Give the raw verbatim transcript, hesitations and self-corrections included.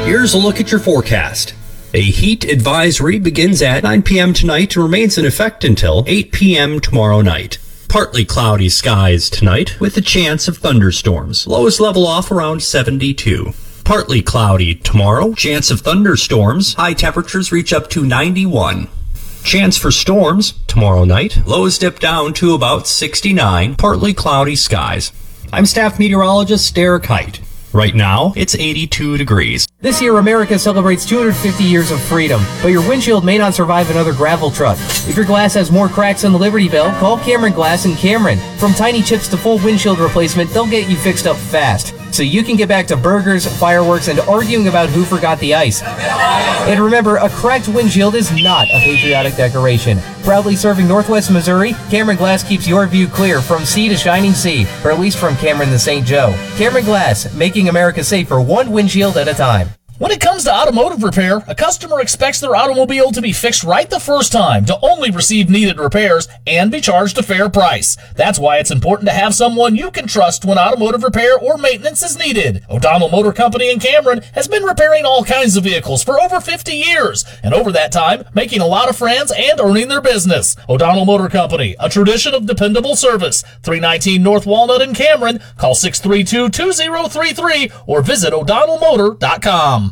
Here's a look at your forecast. A heat advisory begins at nine p.m. tonight and remains in effect until eight p.m. tomorrow night. Partly cloudy skies tonight with a chance of thunderstorms. Lows level off around seventy-two. Partly cloudy tomorrow. Chance of thunderstorms. High temperatures reach up to ninety-one. Chance for storms tomorrow night. Lows dip down to about sixty-nine. Partly cloudy skies. I'm staff meteorologist Derek Height. Right now, it's eighty-two degrees. This year, America celebrates two hundred fifty years of freedom, but your windshield may not survive another gravel truck. If your glass has more cracks than the Liberty Bell, call Cameron Glass in Cameron. From tiny chips to full windshield replacement, they'll get you fixed up fast, so you can get back to burgers, fireworks, and arguing about who forgot the ice. And remember, a cracked windshield is not a patriotic decoration. Proudly serving Northwest Missouri, Cameron Glass keeps your view clear from sea to shining sea, or at least from Cameron to Saint Joe. Cameron Glass, making America safer one windshield at a time. When it comes to automotive repair, a customer expects their automobile to be fixed right the first time, to only receive needed repairs, and be charged a fair price. That's why it's important to have someone you can trust when automotive repair or maintenance is needed. O'Donnell Motor Company in Cameron has been repairing all kinds of vehicles for over fifty years, and over that time, making a lot of friends and earning their business. O'Donnell Motor Company, a tradition of dependable service. three nineteen North Walnut in Cameron. Call six three two, two zero three three or visit o'donnell motor dot com.